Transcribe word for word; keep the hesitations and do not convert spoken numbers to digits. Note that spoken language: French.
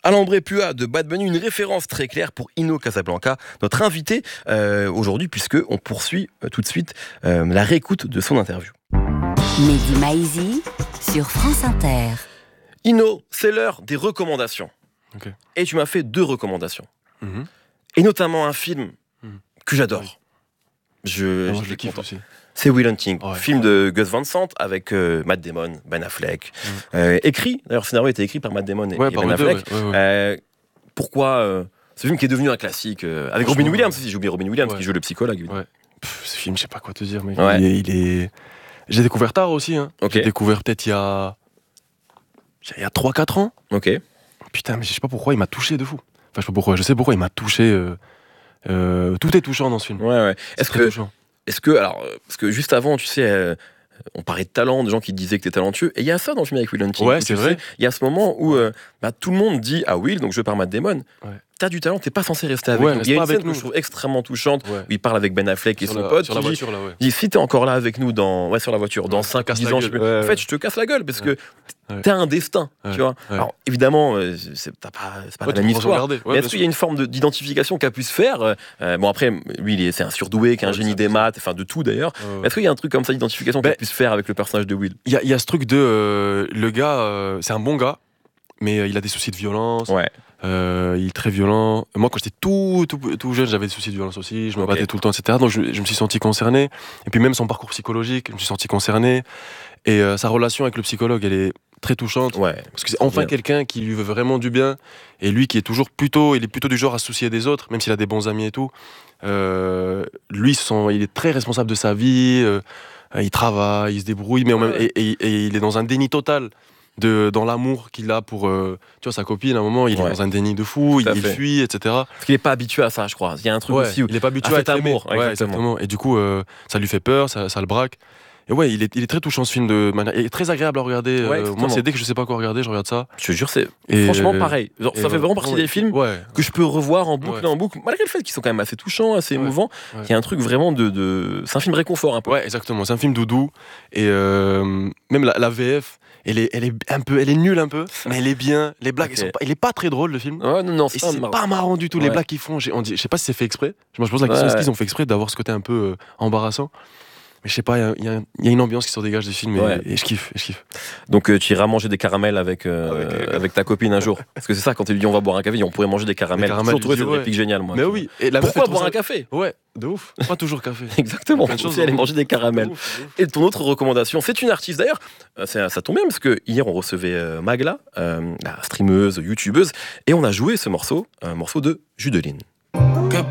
Alambré Pua de Bad Bunny, une référence très claire pour Ino Casablanca, notre invité euh, aujourd'hui, puisqu'on poursuit euh, tout de suite euh, la réécoute de son interview. Mehdi Maizi sur France Inter. Ino, c'est l'heure des recommandations. Okay. Et tu m'as fait deux recommandations. Mm-hmm. Et notamment un film mm. que j'adore. Oui. Je, non, je le kiffe aussi. C'est Will Hunting, oh, ouais, film ouais. de Gus Van Sant avec euh, Matt Damon, Ben Affleck. Mm. Euh, écrit, d'ailleurs, le scénario a été écrit par Matt Damon et, ouais, et Ben Affleck. Deux, ouais, ouais, ouais. Euh, pourquoi euh, ce film qui est devenu un classique euh, avec Robin Williams, ouais. si j'ai oublié Robin Williams ouais. qui joue le psychologue. Ouais. Pff, ce film, je sais pas quoi te dire, mais ouais. il, est, il est. J'ai découvert tard aussi. Hein. Okay. J'ai découvert peut-être il y a. Il y a trois quatre ans. Ok. Putain, mais je sais pas pourquoi il m'a touché de fou. Enfin, je sais pas pourquoi. Je sais pourquoi il m'a touché. Euh, euh, tout est touchant dans ce film. Ouais, ouais. Est-ce C'est que, touchant. est-ce que, alors, parce que juste avant, tu sais, euh, on parlait de talent, de gens qui disaient que t'es talentueux, et il y a ça dans le film avec Will Hunting. Ouais, c'est vrai. Il y a ce moment où euh, bah, tout le monde dit à Will, donc joué par Matt Damon, ouais. t'as du talent, t'es pas censé rester avec ouais, nous. Il y a une scène nous. que je trouve extrêmement touchante, ouais. où il parle avec Ben Affleck et sur son la, pote, sur qui la voiture, dit, là, ouais. dit, si t'es encore là avec nous dans, ouais, sur la voiture, dans ouais, cinq ou dix ans, je peux... ouais, en fait, je te casse la gueule, parce ouais. que ouais. t'as un destin, ouais. tu vois. Ouais. Alors, évidemment, euh, c'est, t'as pas, c'est pas ouais, la même histoire. Ouais, mais est-ce qu'il y a une forme de, d'identification qu'a pu se faire euh, Bon, après, lui, il est, c'est un surdoué, qui est un ouais, génie des maths, enfin, de tout d'ailleurs. Ouais. Est-ce qu'il y a un truc comme ça d'identification bah, qu'a pu se faire avec le personnage de Will ? Il y, y a ce truc de... Euh, le gars, euh, c'est un bon gars, mais euh, il a des soucis de violence. Ouais. Euh, il est très violent. Moi, quand j'étais tout, tout, tout jeune, j'avais des soucis de violence aussi. Je me okay. battais tout le temps, et cetera. Donc, je, je me suis senti concerné. Et puis, même son parcours psychologique, je me suis senti concerné. Et euh, sa relation avec le psychologue, elle est très touchante. Ouais, parce que c'est enfin bien. Quelqu'un qui lui veut vraiment du bien. Et lui, qui est toujours plutôt, il est plutôt du genre à se soucier des autres, même s'il a des bons amis et tout. Euh, lui, son, il est très responsable de sa vie. Euh, il travaille, il se débrouille, mais ouais. même, et, et, et il est dans un déni total. De, dans l'amour qu'il a pour euh, tu vois, sa copine, à un moment, il ouais. est dans un déni de fou, il, il fuit, et cetera. Parce qu'il n'est pas habitué à ça, je crois. Il y a un truc ouais, aussi où il n'est pas habitué à, à cet amour. Ouais, exactement. exactement. Et du coup, euh, ça lui fait peur, ça, ça le braque. Et ouais, il est, il est très touchant ce film, de manière, il est très agréable à regarder. Ouais, euh, moi, c'est dès que je sais pas quoi regarder, je regarde ça. Je te jure, c'est et franchement pareil. Genre, ça fait vraiment partie ouais, des films ouais. que je peux revoir en boucle ouais. et en boucle, malgré le fait qu'ils sont quand même assez touchants, assez ouais. émouvants. Ouais. Il y a un truc vraiment de, de... c'est un film réconfort un peu. Ouais, exactement. C'est un film doudou et euh, même la, la V F. Elle est, elle est un peu, elle est nulle un peu, mais elle est bien. Les blagues, okay. sont pas, il est pas très drôle le film. Ouais, non, non, c'est, pas, c'est marrant. pas marrant du tout. Ouais. Les blagues qu'ils font, j'ai, on dit, je sais pas si c'est fait exprès. Je me pose la question, ouais. est-ce qu'ils ont fait exprès d'avoir ce côté un peu euh, embarrassant ? Mais je sais pas, il y, y, y a une ambiance qui se dégage du film et, ouais. et, et je kiffe, et je kiffe. Donc euh, tu iras manger des caramels avec, euh, avec, euh, avec ta copine un jour. Parce que c'est ça, quand tu lui dis on va boire un café, on pourrait manger des caramels. J'ai toujours trouvé cette réplique géniale, moi. Mais oui. Et la pourquoi boire ça... un café ? Ouais, de ouf. Pas toujours café. Exactement. On peut aller manger des caramels. De ouf, de ouf. Et ton autre recommandation, c'est une artiste d'ailleurs. Ça, ça tombe bien parce que hier on recevait euh, Magla, euh, la streameuse, youtubeuse, et on a joué ce morceau, un morceau de Judeline.